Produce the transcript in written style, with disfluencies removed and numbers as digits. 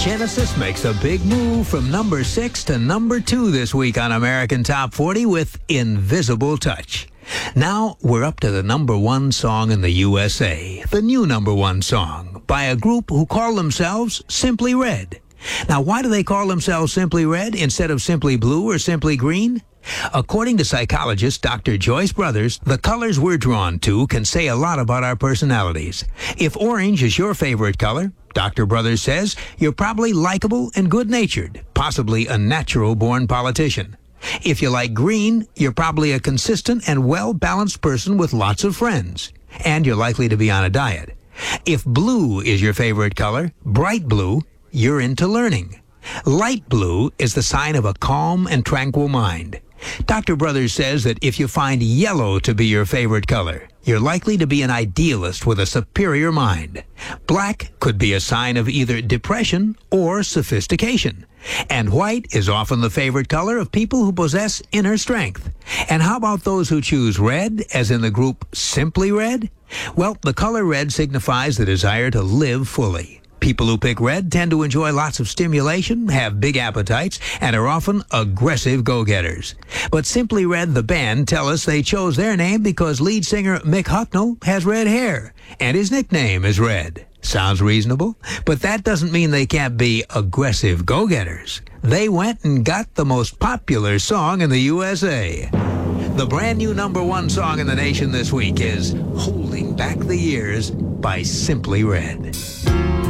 Genesis makes a big move from number 6 to number 2 this week on American Top 40 with Invisible Touch. Now we're up to the number 1 song in the USA, the new number 1 song, by a group who call themselves Simply Red. Now, why do they call themselves Simply Red instead of Simply Blue or Simply Green? According to psychologist Dr. Joyce Brothers, the colors we're drawn to can say a lot about our personalities. If orange is your favorite color, Dr. Brothers says you're probably likable and good-natured, possibly a natural-born politician. If you like green, you're probably a consistent and well-balanced person with lots of friends, and you're likely to be on a diet. If blue is your favorite color, bright blue, you're into learning. Light blue is the sign of a calm and tranquil mind. Dr. Brothers says that if you find yellow to be your favorite color, you're likely to be an idealist with a superior mind. Black could be a sign of either depression or sophistication. And white is often the favorite color of people who possess inner strength. And how about those who choose red, as in the group Simply Red? Well, the color red signifies the desire to live fully. People who pick red tend to enjoy lots of stimulation, have big appetites, and are often aggressive go-getters. But Simply Red, the band, tell us they chose their name because lead singer Mick Hucknall has red hair, and his nickname is Red. Sounds reasonable, but that doesn't mean they can't be aggressive go-getters. They went and got the most popular song in the USA. The brand new number 1 song in the nation this week is Holding Back the Years by Simply Red.